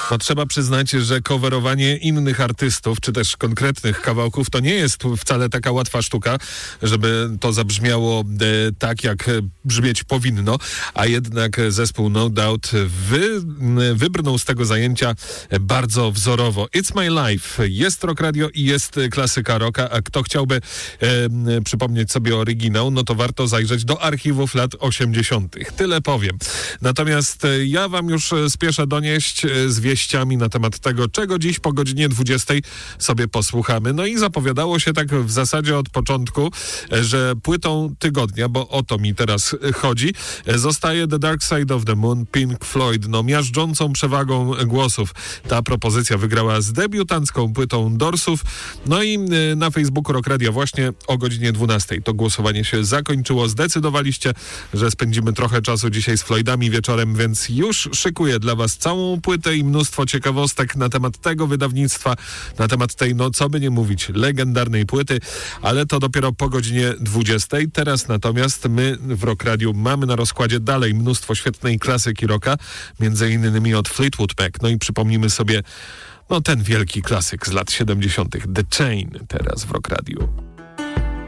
No, trzeba przyznać, że coverowanie innych artystów, czy też konkretnych kawałków, to nie jest wcale taka łatwa sztuka, żeby to zabrzmiało tak, jak brzmieć powinno, a jednak zespół No Doubt wybrnął z tego zajęcia bardzo wzorowo. It's My Life, jest Rock Radio i jest klasyka rocka, a kto chciałby przypomnieć sobie oryginał, no to warto zajrzeć do archiwów lat 80. Tyle powiem. Natomiast ja wam już spieszę donieść z wieściami na temat tego, czego dziś po godzinie 20 sobie posłuchamy. No i zapowiadało się tak w zasadzie od początku, że płytą tygodnia, bo o to mi teraz chodzi, zostaje The Dark Side of the Moon, Pink Floyd. No, miażdżącą przewagą głosów ta propozycja wygrała z debiutancką płytą Doorsów. No i na Facebooku Rock Radio właśnie o godzinie 12 to głosowanie się zakończyło. Zdecydowaliście, że spędzimy trochę czasu dzisiaj z Floydami wieczorem, więc już szykuję dla was całą płytę i mnóstwo ciekawostek na temat tego wydawnictwa, na temat tej, no co by nie mówić, legendarnej płyty, ale to dopiero po godzinie 20. Teraz natomiast my w Rock Radio mamy na rozkładzie dalej mnóstwo świetnej klasyki rocka, między innymi od Fleetwood Mac. No i przypomnimy sobie, no ten wielki klasyk z lat 70. The Chain teraz w Rock Radio.